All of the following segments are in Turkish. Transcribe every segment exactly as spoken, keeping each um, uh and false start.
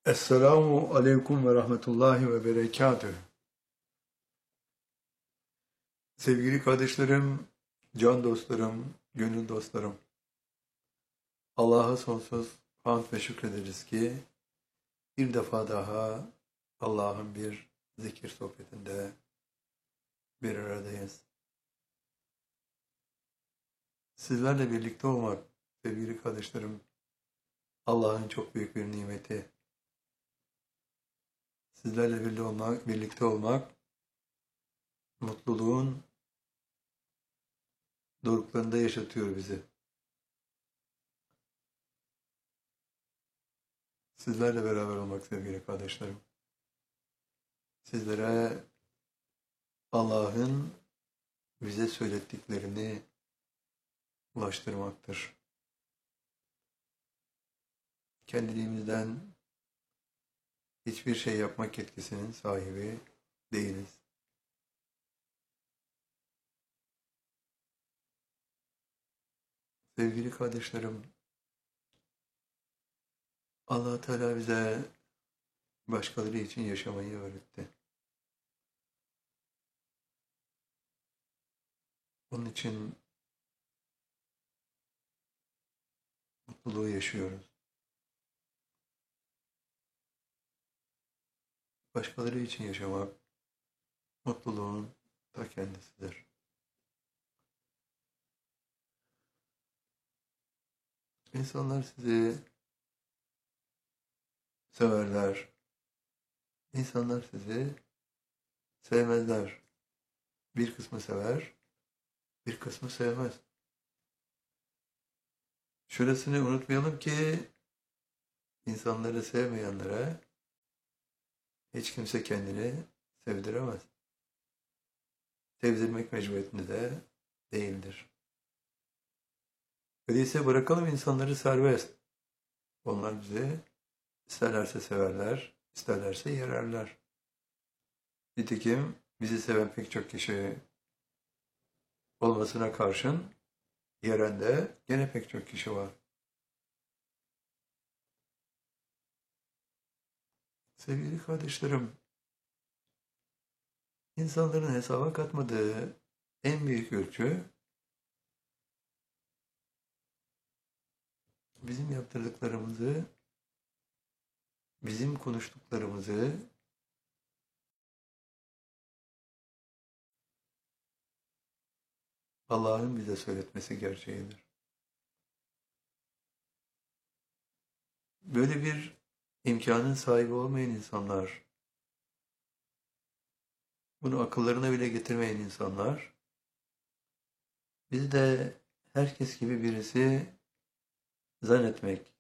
Esselamu aleyküm ve rahmetullahi ve berekatüh. Sevgili kardeşlerim, can dostlarım, gönül dostlarım. Allah'a sonsuz hamd ve şükrederiz ki bir defa daha Allah'ın bir zikir sohbetinde bir aradayız. Sizlerle birlikte olmak, sevgili kardeşlerim, Allah'ın çok büyük bir nimeti. Sizlerle birlikte olmak, birlikte olmak, mutluluğun doruklarında yaşatıyor bizi. Sizlerle beraber olmak sevgili kardeşlerim. Sizlere Allah'ın bize söylettiklerini ulaştırmaktır. Kendiliğimizden hiçbir şey yapmak yetkisinin sahibi değiliz. Sevgili kardeşlerim, Allah Teala bize başkaları için yaşamayı öğretti. Onun için mutluluğu yaşıyoruz. Başkaları için yaşamak mutluluğun ta kendisidir. İnsanlar sizi severler. İnsanlar sizi sevmezler. Bir kısmı sever, bir kısmı sevmez. Şurasını unutmayalım ki insanları sevmeyenlere hiç kimse kendini sevdiremez. Sevdirmek mecburiyetinde de değildir. Öyleyse bırakalım insanları serbest. Onlar bizi isterlerse severler, isterlerse yererler. Nitekim bizi seven pek çok kişi olmasına karşın yeren de gene pek çok kişi var. Sevgili kardeşlerim, insanların hesaba katmadığı en büyük ölçü bizim yaptırdıklarımızı, bizim konuştuklarımızı Allah'ın bize söyletmesi gerçeğidir. Böyle bir imkanın sahibi olmayan insanlar, bunu akıllarına bile getirmeyen insanlar, biz de herkes gibi birisi zannetmek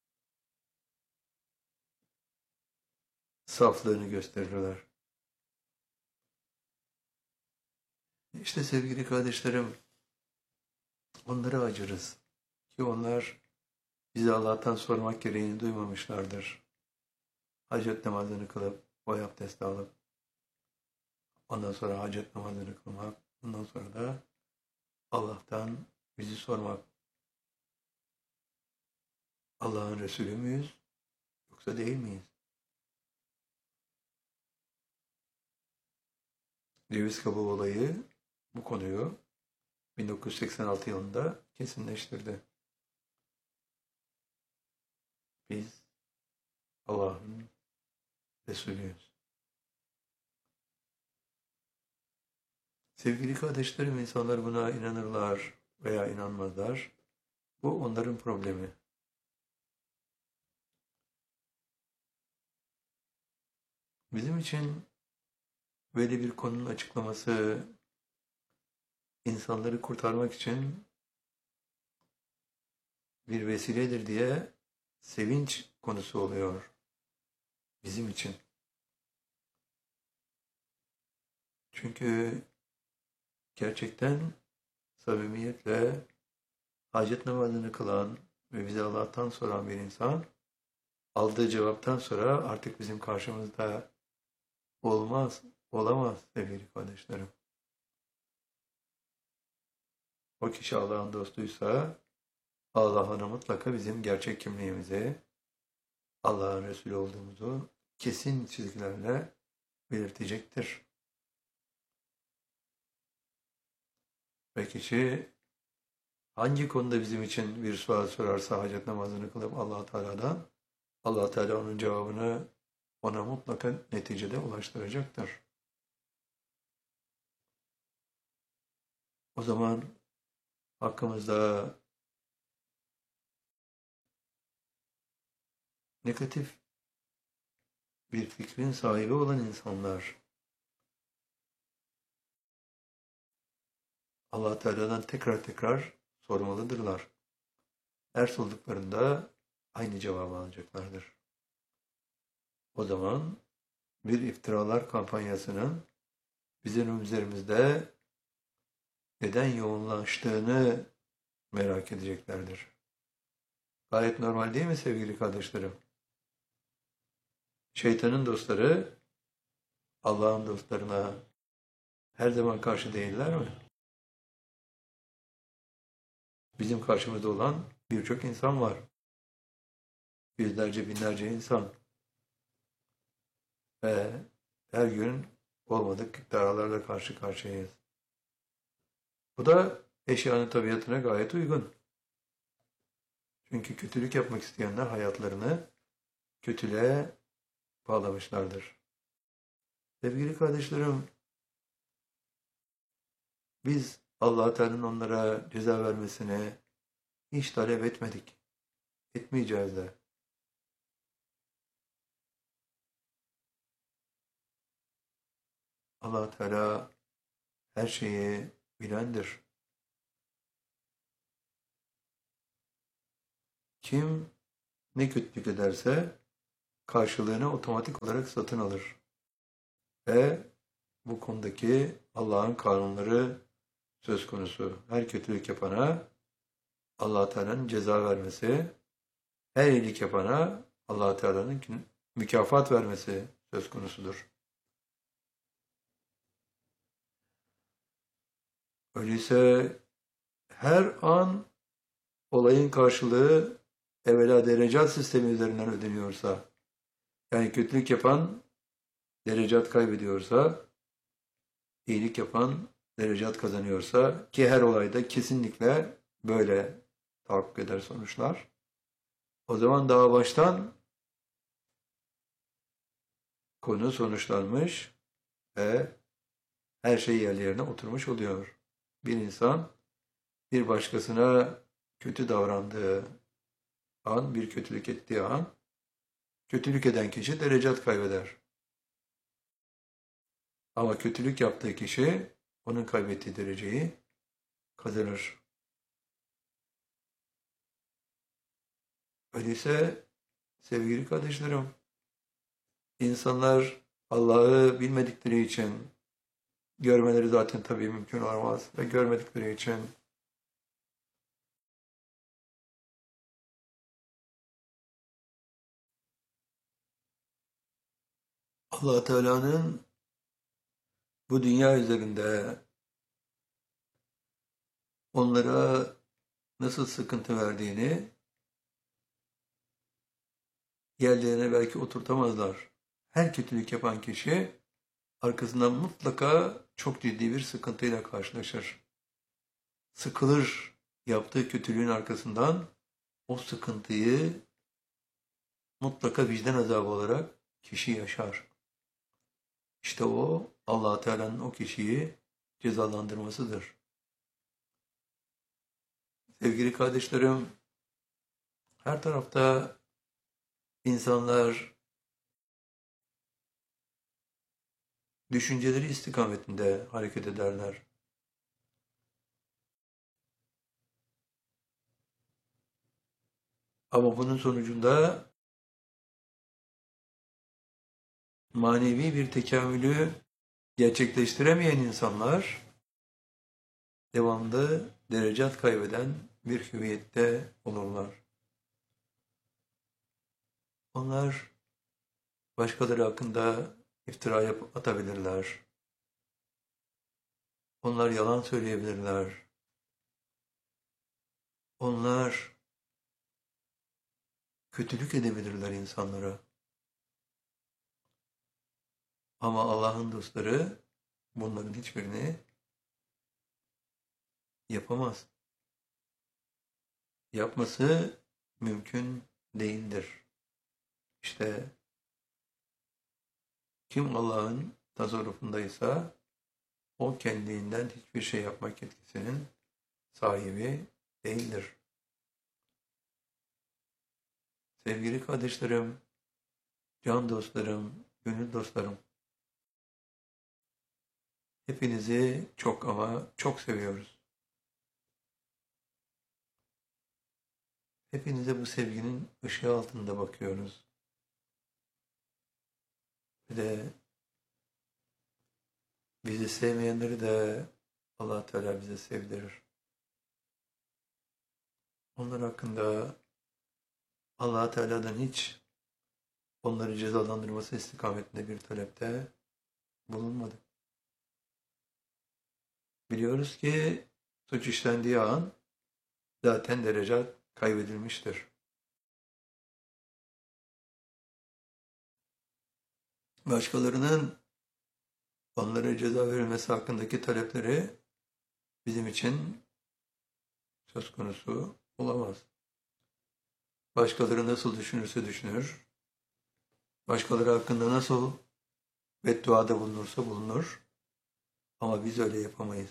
saflığını gösterirler. İşte sevgili kardeşlerim, onlara acırız ki onlar bize Allah'tan sormak gereğini duymamışlardır. Hacet namazını kılıp, boy abdesti alıp, ondan sonra hacet namazını kılmak, ondan sonra da Allah'tan bizi sormak. Allah'ın Resulü müyüz, yoksa değil miyiz? Ceviz kabuğu olayı bu konuyu bin dokuz yüz seksen altı yılında kesinleştirdi. Biz Allah'ın Resulüyüz. Sevgili kardeşlerim, insanlar buna inanırlar veya inanmazlar. Bu onların problemi. Bizim için böyle bir konunun açıklaması insanları kurtarmak için bir vesiledir diye sevinç konusu oluyor bizim için. Çünkü gerçekten samimiyetle hacet namazını kılan ve bize Allah'tan soran bir insan aldığı cevaptan sonra artık bizim karşımızda olmaz, olamaz sevgili kardeşlerim. O kişi Allah'ın dostuysa Allah ona mutlaka bizim gerçek kimliğimizi, Allah'ın Resulü olduğumuzu kesin çizgilerle belirtecektir. Ve kişi hangi konuda bizim için bir sual sorarsa hacet namazını kılıp Allah Teala'dan, Allah Teala onun cevabını ona mutlaka neticede ulaştıracaktır. O zaman hakkımızda negatif bir fikrin sahibi olan insanlar Allah Teala'dan tekrar tekrar sormalıdırlar. Her sorduklarında aynı cevabı alacaklardır. O zaman bir iftiralar kampanyasının bizim üzerimizde neden yoğunlaştığını merak edeceklerdir. Gayet normal değil mi sevgili kardeşlerim? Şeytanın dostları Allah'ın dostlarına her zaman karşı değiller mi? Bizim karşımızda olan birçok insan var. Yüzlerce, binlerce insan. Ve her gün olmadık iftiralarla karşı karşıyayız. Bu da eşyanın tabiatına gayet uygun. Çünkü kötülük yapmak isteyenler hayatlarını kötülüğe bağlamışlardır. Sevgili kardeşlerim, biz Allah Teala'nın onlara ceza vermesini hiç talep etmedik. Etmeyeceğiz de. Allah Teala her şeyi bilendir. Kim ne kötülük ederse karşılığını otomatik olarak satın alır. Ve bu konudaki Allah'ın kanunları söz konusu. Her kötülük yapana Allah Teala'nın ceza vermesi, her iyilik yapana Allah Teala'nın mükafat vermesi söz konusudur. Öyleyse her an olayın karşılığı evvela derecat sistemi üzerinden ödeniyorsa, yani kötülük yapan derecat kaybediyorsa, iyilik yapan derecat kazanıyorsa, ki her olayda kesinlikle böyle tahakkuk eder sonuçlar, o zaman daha baştan konu sonuçlanmış ve her şey yerli yerine oturmuş oluyor. Bir insan bir başkasına kötü davrandığı an, bir kötülük ettiği an, kötülük eden kişi derecat kaybeder. Ama kötülük yaptığı kişi onun kaybettiği dereceyi kazanır. Öyleyse sevgili kardeşlerim, insanlar Allah'ı bilmedikleri için, görmeleri zaten tabii mümkün olmaz ve görmedikleri için Allah Teala'nın bu dünya üzerinde onlara nasıl sıkıntı verdiğini yerlerine belki oturtamazlar. Her kötülük yapan kişi arkasından mutlaka çok ciddi bir sıkıntıyla karşılaşır. Sıkılır, yaptığı kötülüğün arkasından o sıkıntıyı mutlaka vicdan azabı olarak kişi yaşar. İşte o Allah Teala'nın o kişiyi cezalandırmasıdır. Sevgili kardeşlerim, her tarafta insanlar düşünceleri istikametinde hareket ederler. Ama bunun sonucunda manevi bir tekamülü gerçekleştiremeyen insanlar devamlı derecat kaybeden bir hüviyette olurlar. Onlar başkaları hakkında iftira yapıp atabilirler. Onlar yalan söyleyebilirler. Onlar kötülük edebilirler insanlara. Ama Allah'ın dostları bunların hiçbirini yapamaz. Yapması mümkün değildir. İşte kim Allah'ın tasarrufundaysa o kendinden hiçbir şey yapmak yetkisinin sahibi değildir. Sevgili kardeşlerim, can dostlarım, gönül dostlarım, hepinizi çok ama çok seviyoruz. Hepinize bu sevginin ışığı altında bakıyoruz. Ve de bizi sevmeyenleri de Allah Teala bize sevdirir. Onlar hakkında Allah Teala'dan hiç onları cezalandırması istikametinde bir talepte bulunmadı. Biliyoruz ki suç işlendiği an zaten derecat kaybedilmiştir. Başkalarının onlara ceza verilmesi hakkındaki talepleri bizim için söz konusu olamaz. Başkaları nasıl düşünürse düşünür, başkaları hakkında nasıl bedduada bulunursa bulunur ama biz öyle yapamayız.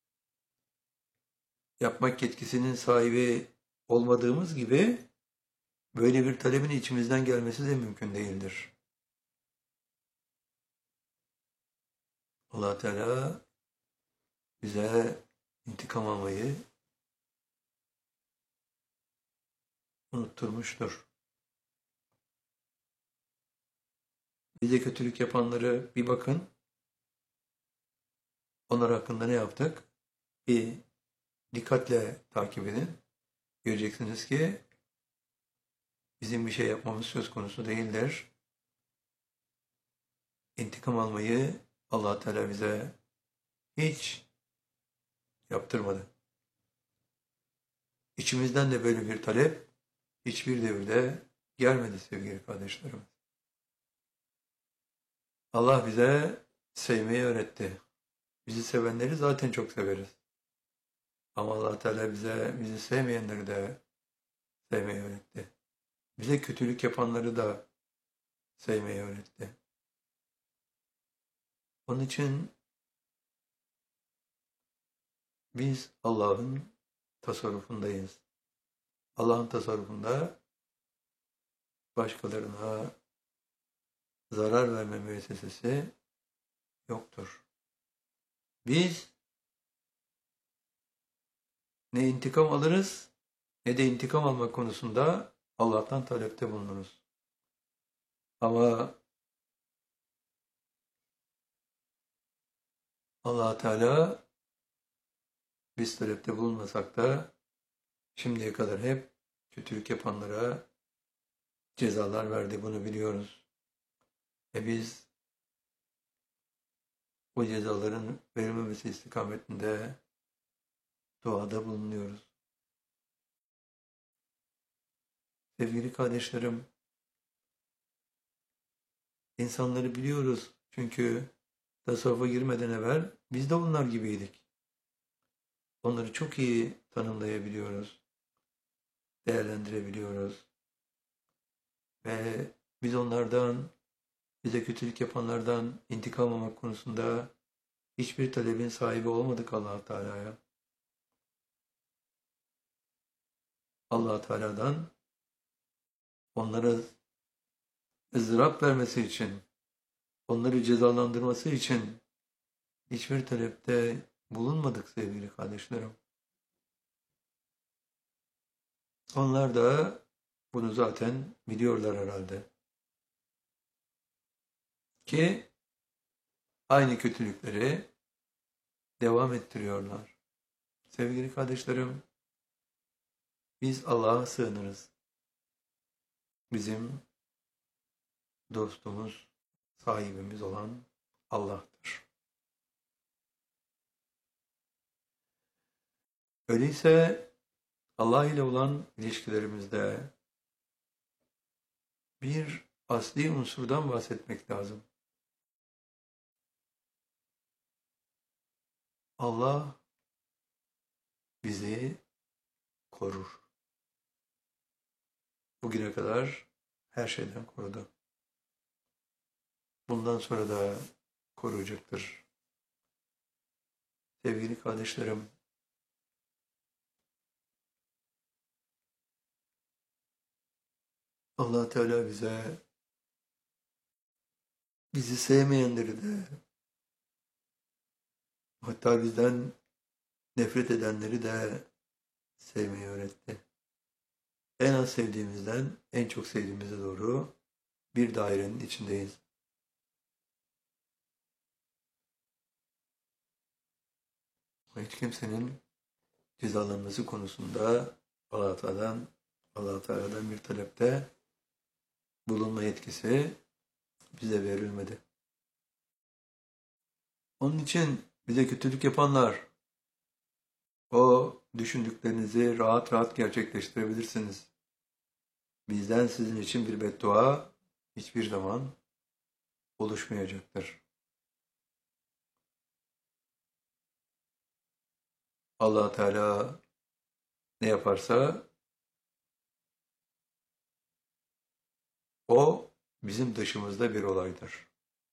Yapmak yetkisinin sahibi olmadığımız gibi böyle bir talebin içimizden gelmesi de mümkün değildir. Allah Teala bize intikam almayı unutturmuştur. Bize kötülük yapanları bir bakın. Onlar hakkında ne yaptık? Bir dikkatle takip edin. Göreceksiniz ki bizim bir şey yapmamız söz konusu değildir. İntikam almayı Allah Teala bize hiç yaptırmadı. İçimizden de böyle bir talep hiçbir devirde gelmedi sevgili kardeşlerim. Allah bize sevmeyi öğretti. Bizi sevenleri zaten çok severiz. Ama Allah Teala bize bizi sevmeyenleri de sevmeyi öğretti. Bize kötülük yapanları da sevmeyi öğretti. Onun için biz Allah'ın tasarrufundayız. Allah'ın tasarrufunda başkalarına zarar verme müessesesi yoktur. Biz ne intikam alırız ne de intikam alma konusunda Allah'tan talepte bulunuruz. Ama Allah Teala biz talepte bulunmasak da şimdiye kadar hep kötülük yapanlara cezalar verdi, bunu biliyoruz. E biz bu cezaların verilmemesi istikametinde duada bulunuyoruz. Sevgili kardeşlerim, insanları biliyoruz çünkü tasavvufa girmeden evvel biz de onlar gibiydik. Onları çok iyi tanımlayabiliyoruz, değerlendirebiliyoruz. Ve biz onlardan, bize kötülük yapanlardan intikam almak konusunda hiçbir talebin sahibi olmadık Allah Teala'ya. Allah Teala'dan onlara ızdırap vermesi için, onları cezalandırması için hiçbir talepte bulunmadık sevgili kardeşlerim. Onlar da bunu zaten biliyorlar herhalde. Ki aynı kötülükleri devam ettiriyorlar. Sevgili kardeşlerim, biz Allah'a sığınırız. Bizim dostumuz, sahibimiz olan Allah'tır. Öyleyse Allah ile olan ilişkilerimizde bir asli unsurdan bahsetmek lazım. Allah bizi korur. Bugüne kadar her şeyden korudu. Bundan sonra da koruyacaktır. Sevgili kardeşlerim, Allah Teala bize bizi sevmeyenleri de hatta bizden nefret edenleri de sevmeyi öğretti. En az sevdiğimizden en çok sevdiğimize doğru bir dairenin içindeyiz. Hiç kimsenin cezalanması konusunda Allah Teala'dan Allah Teala'dan bir talepte bulunma yetkisi bize verilmedi. Onun için bize kötülük yapanlar, o düşündüklerinizi rahat rahat gerçekleştirebilirsiniz. Bizden sizin için bir beddua hiçbir zaman oluşmayacaktır. Allah Teala ne yaparsa o bizim dışımızda bir olaydır.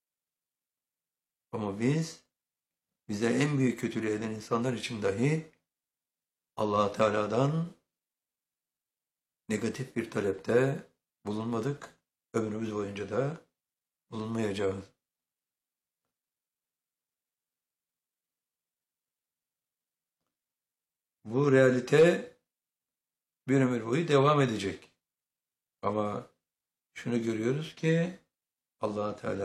Ama biz bize en büyük kötülüğü eden insanlar için dahi Allah Teala'dan negatif bir talepte bulunmadık. Ömrümüz boyunca da bulunmayacağız. Bu realite bir ömür boyu devam edecek. Ama şunu görüyoruz ki Allah Teala